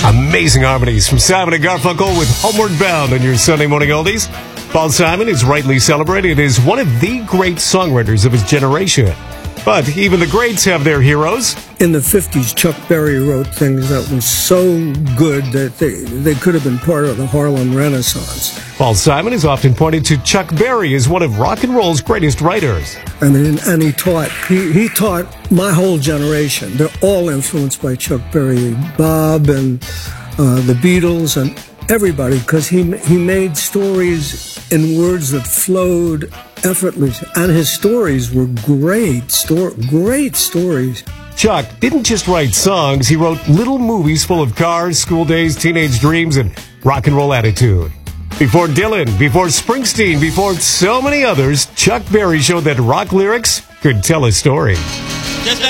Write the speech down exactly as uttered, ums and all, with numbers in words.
Amazing harmonies from Simon and Garfunkel with Homeward Bound on your Sunday morning oldies. Paul Simon is rightly celebrated as one of the great songwriters of his generation. But even the greats have their heroes. In the fifties, Chuck Berry wrote things that were so good that they, they could have been part of the Harlem Renaissance. Paul Simon is often pointed to Chuck Berry as one of rock and roll's greatest writers. I mean, and he taught, he, he taught my whole generation. They're all influenced by Chuck Berry, Bob and uh, the Beatles and everybody, because he, he made stories in words that flowed effortlessly. And his stories were great, sto- great stories. Chuck didn't just write songs, he wrote little movies full of cars, school days, teenage dreams, and rock and roll attitude. Before Dylan, before Springsteen, before so many others, Chuck Berry showed that rock lyrics could tell a story.